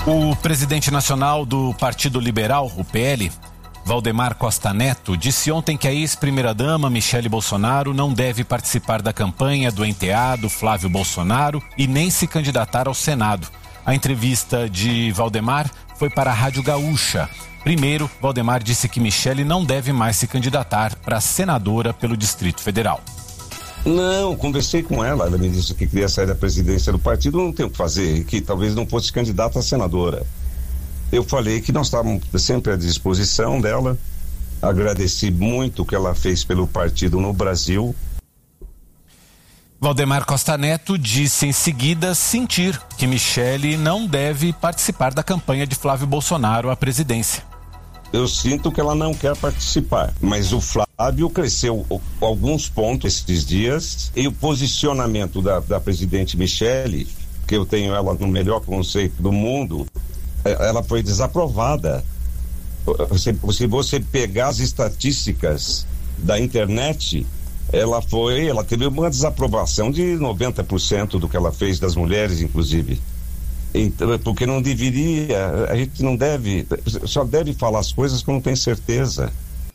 O presidente nacional do Partido Liberal, o PL, Valdemar Costa Neto, disse ontem que a ex-primeira-dama Michele Bolsonaro não deve participar da campanha do enteado Flávio Bolsonaro e nem se candidatar ao Senado. A entrevista de Valdemar foi para a Rádio Gaúcha. Primeiro, Valdemar disse que Michele não deve mais se candidatar para senadora pelo Distrito Federal. Não, conversei com ela me disse que queria sair da presidência do partido, não tem o que fazer, que talvez não fosse candidata a senadora. Eu falei que nós estávamos sempre à disposição dela, agradeci muito o que ela fez pelo partido no Brasil. Valdemar Costa Neto disse em seguida sentir que Michele não deve participar da campanha de Flávio Bolsonaro à presidência. Eu sinto que ela não quer participar, mas o Flávio cresceu alguns pontos esses dias e o posicionamento da presidente Michele, que eu tenho ela no melhor conceito do mundo, ela foi desaprovada. Se você pegar as estatísticas da internet, ela teve uma desaprovação de 90% do que ela fez das mulheres, inclusive. Então, porque não deveria, a gente não deve, só deve falar as coisas quando tem certeza.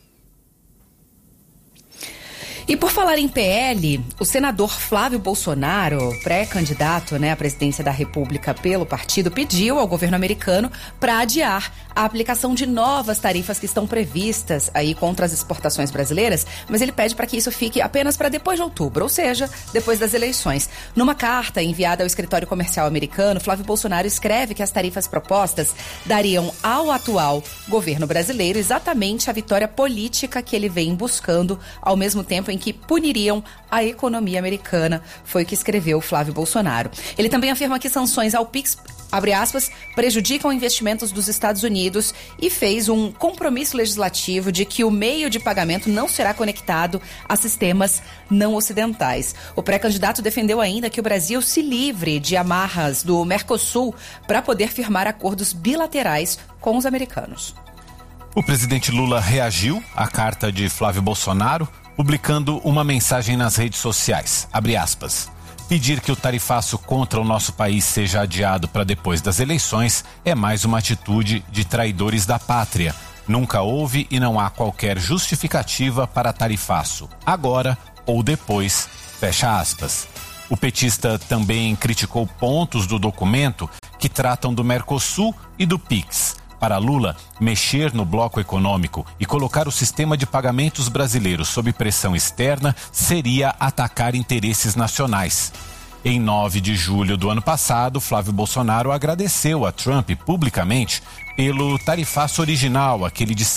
E por falar em PL, o senador Flávio Bolsonaro, pré-candidato, à presidência da República pelo partido, pediu ao governo americano para adiar a aplicação de novas tarifas que estão previstas aí contra as exportações brasileiras, mas ele pede para que isso fique apenas para depois de outubro, ou seja, depois das eleições. Numa carta enviada ao escritório comercial americano, Flávio Bolsonaro escreve que as tarifas propostas dariam ao atual governo brasileiro exatamente a vitória política que ele vem buscando, ao mesmo tempo em que puniriam a economia americana, foi o que escreveu Flávio Bolsonaro. Ele também afirma que sanções ao PIX, abre aspas, prejudicam investimentos dos Estados Unidos e fez um compromisso legislativo de que o meio de pagamento não será conectado a sistemas não ocidentais. O pré-candidato defendeu ainda que o Brasil se livre de amarras do Mercosul para poder firmar acordos bilaterais com os americanos. O presidente Lula reagiu à carta de Flávio Bolsonaro, publicando uma mensagem nas redes sociais, abre aspas, pedir que o tarifaço contra o nosso país seja adiado para depois das eleições é mais uma atitude de traidores da pátria. Nunca houve e não há qualquer justificativa para tarifaço, agora ou depois, fecha aspas. O petista também criticou pontos do documento que tratam do Mercosul e do PIX. Para Lula, mexer no bloco econômico e colocar o sistema de pagamentos brasileiro sob pressão externa seria atacar interesses nacionais. Em 9 de julho do ano passado, Flávio Bolsonaro agradeceu a Trump publicamente pelo tarifaço original, aquele de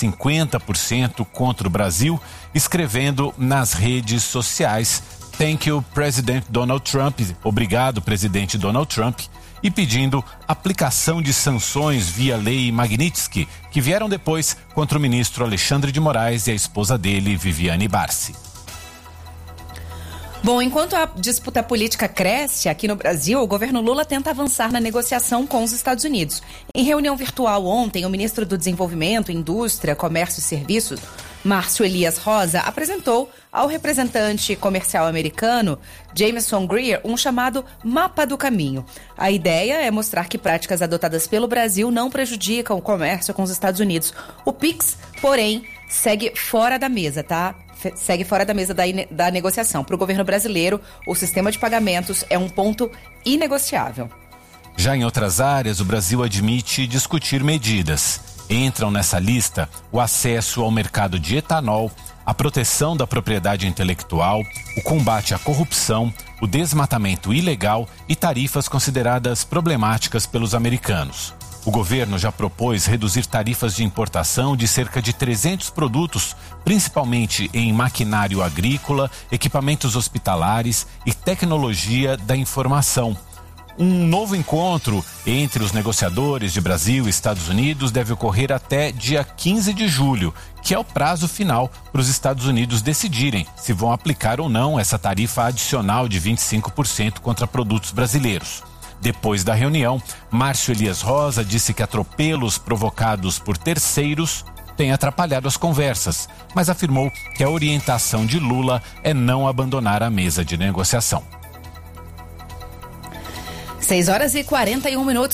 50% contra o Brasil, escrevendo nas redes sociais "Thank you, President Donald Trump", obrigado, presidente Donald Trump, e pedindo aplicação de sanções via lei Magnitsky, que vieram depois contra o ministro Alexandre de Moraes e a esposa dele, Viviane Barsi. Bom, enquanto a disputa política cresce aqui no Brasil, o governo Lula tenta avançar na negociação com os Estados Unidos. Em reunião virtual ontem, o ministro do Desenvolvimento, Indústria, Comércio e Serviços, Márcio Elias Rosa, apresentou ao representante comercial americano, Jameson Greer, um chamado Mapa do Caminho. A ideia é mostrar que práticas adotadas pelo Brasil não prejudicam o comércio com os Estados Unidos. O PIX, porém, segue fora da mesa, tá? Segue fora da mesa da negociação. Para o governo brasileiro, o sistema de pagamentos é um ponto inegociável. Já em outras áreas, o Brasil admite discutir medidas. Entram nessa lista o acesso ao mercado de etanol, a proteção da propriedade intelectual, o combate à corrupção, o desmatamento ilegal e tarifas consideradas problemáticas pelos americanos. O governo já propôs reduzir tarifas de importação de cerca de 300 produtos, principalmente em maquinário agrícola, equipamentos hospitalares e tecnologia da informação. Um novo encontro entre os negociadores de Brasil e Estados Unidos deve ocorrer até dia 15 de julho, que é o prazo final para os Estados Unidos decidirem se vão aplicar ou não essa tarifa adicional de 25% contra produtos brasileiros. Depois da reunião, Márcio Elias Rosa disse que atropelos provocados por terceiros têm atrapalhado as conversas, mas afirmou que a orientação de Lula é não abandonar a mesa de negociação. 6 horas e 41 minutos.